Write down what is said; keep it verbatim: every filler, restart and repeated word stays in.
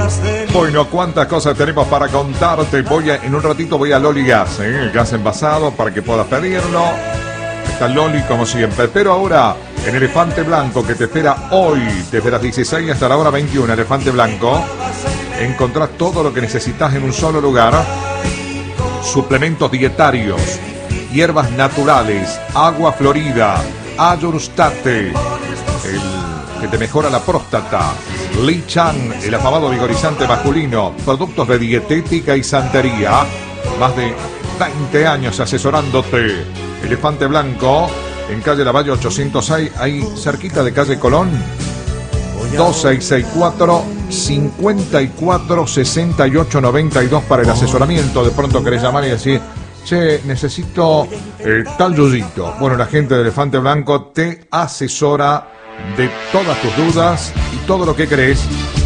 Bueno, cuántas cosas tenemos para contarte. Voy a, en un ratito voy a Loli Gas, ¿eh? El gas envasado para que puedas pedirlo. Está Loli como siempre. Pero ahora, en Elefante Blanco, que te espera hoy, desde las dieciséis hasta la hora veintiuna, Elefante Blanco, encontrás todo lo que necesitas en un solo lugar. Suplementos dietarios, hierbas naturales, agua florida, Ayurustate, el que te mejora la próstata, Li Chan, el afamado vigorizante masculino, productos de dietética y santería, más de veinte años asesorándote. Elefante Blanco, en calle Lavalle ochocientos seis, ahí cerquita de calle Colón, dos seis seis cuatro, cinco cuatro, seis ocho nueve dos para el asesoramiento. De pronto querés llamar y decir, che, necesito eh, tal yuyito. Bueno, la gente de Elefante Blanco te asesora de todas tus dudas y todo lo que crees